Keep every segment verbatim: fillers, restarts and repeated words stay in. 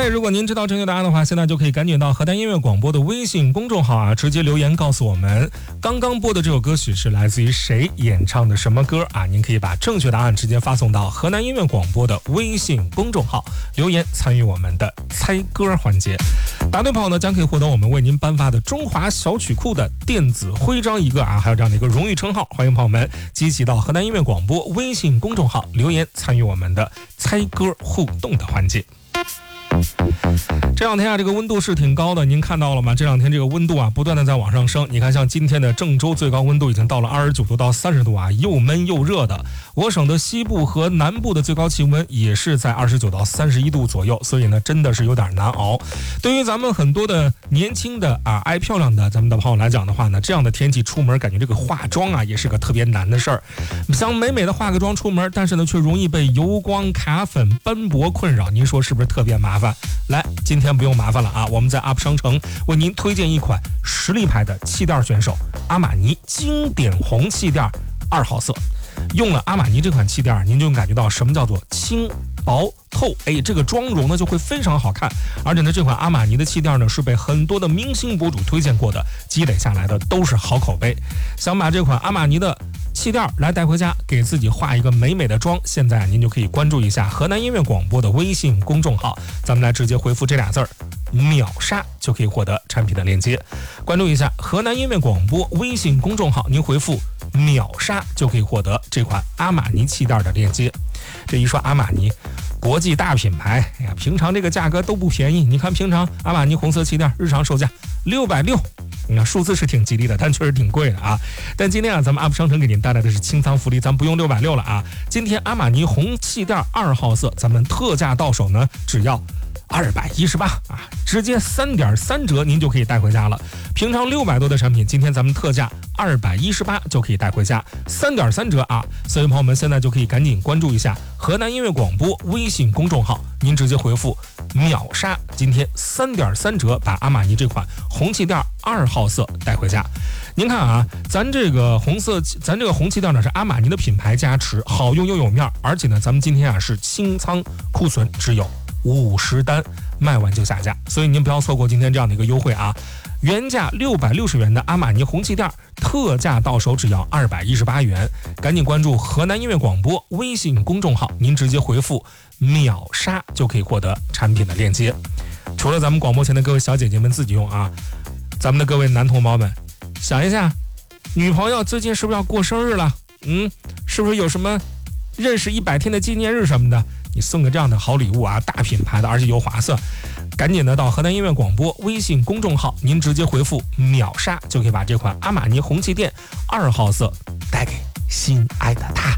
如果您知道正确答案的话，现在就可以赶紧到河南音乐广播的微信公众号啊，直接留言告诉我们刚刚播的这首歌曲是来自于谁演唱的什么歌啊？您可以把正确答案直接发送到河南音乐广播的微信公众号留言，参与我们的猜歌环节。答对朋友呢，将可以获得我们为您颁发的中华小曲库的电子徽章一个啊，还有这样的一个荣誉称号。欢迎朋友们积极到河南音乐广播微信公众号留言，参与我们的猜歌互动的环节。这两天啊，这个温度是挺高的，您看到了吗？这两天这个温度啊，不断的在往上升。你看，像今天的郑州最高温度已经到了二十九度到三十度啊，又闷又热的。我省的西部和南部的最高气温也是在二十九到三十一度左右，所以呢，真的是有点难熬。对于咱们很多的年轻的啊爱漂亮的咱们的朋友来讲的话呢，这样的天气出门，感觉这个化妆啊也是个特别难的事儿。想美美的化个妆出门，但是呢，却容易被油光、卡粉、斑驳困扰。您说是不是特别麻烦？来，今天不用麻烦了啊！我们在 U P 商城为您推荐一款实力派的气垫选手阿玛尼经典红气垫二号色。用了阿玛尼这款气垫，您就感觉到什么叫做轻薄透，哎，这个妆容呢就会非常好看。而且呢，这款阿玛尼的气垫呢是被很多的明星博主推荐过的，积累下来的都是好口碑。想把这款阿玛尼的气垫来带回家，给自己化一个美美的妆，现在您就可以关注一下河南音乐广播的微信公众号，咱们来直接回复这俩字儿秒杀，就可以获得产品的链接。关注一下河南音乐广播微信公众号，您回复秒杀就可以获得这款阿玛尼气垫的链接。这一说阿玛尼国际大品牌，哎呀，平常这个价格都不便宜。你看平常阿玛尼红色气垫日常售价六百六，你看数字是挺吉利的，但确实挺贵的啊。但今天啊，咱们 U P 商城给您带来的是清仓福利，咱不用六百六了啊。今天阿玛尼红气垫二号色，咱们特价到手呢，只要二百一十八啊，直接三点三折，您就可以带回家了。平常六百多的产品，今天咱们特价二百一十八就可以带回家，三点三折啊！所以朋友们现在就可以赶紧关注一下河南音乐广播微信公众号，您直接回复秒杀，今天三点三折，把阿玛尼这款红气垫二号色带回家。您看啊，咱这个红色，咱这个红气垫呢是阿玛尼的品牌加持，好用又有面，而且呢，咱们今天啊是清仓库存，只有五十单，卖完就下架，所以您不要错过今天这样的一个优惠啊！原价六百六十元的阿玛尼红气垫，特价到手只要二百一十八元，赶紧关注河南音乐广播微信公众号，您直接回复秒杀就可以获得产品的链接。除了咱们广播前的各位小姐姐们自己用啊，咱们的各位男同胞们，想一下，女朋友最近是不是要过生日了？嗯，是不是有什么认识一百天的纪念日什么的？你送个这样的好礼物啊，大品牌的，而且又划算，赶紧的到河南音乐广播微信公众号，您直接回复秒杀就可以把这款阿玛尼红气垫二号色带给心爱的他。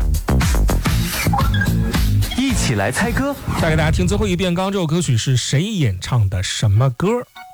一起来猜歌， 再给大家听最后一遍，刚刚这首歌曲是谁演唱的什么歌？